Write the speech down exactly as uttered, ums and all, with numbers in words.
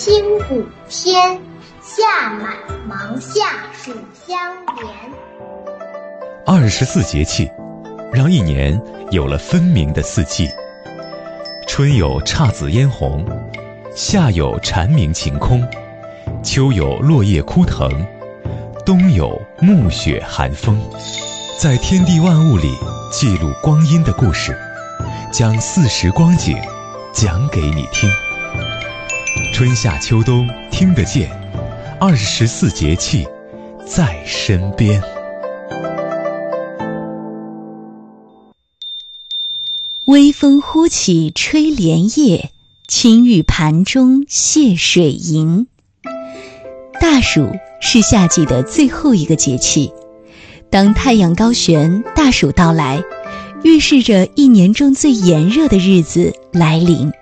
清谷天，夏满芒夏暑相连。 二十四节气，让一年有了分明的四季。春有姹紫嫣红，夏有蝉鸣晴空，秋有落叶枯藤，冬有暮雪寒风。在天地万物里记录光阴的故事，将四时光景讲给你听。春夏秋冬听得见，二十四节气在身边。 微风忽起吹莲叶，青玉盘中泻水银。大暑是夏季的最后一个节气，当太阳高悬，大暑到来，预示着一年中最炎热的日子来临。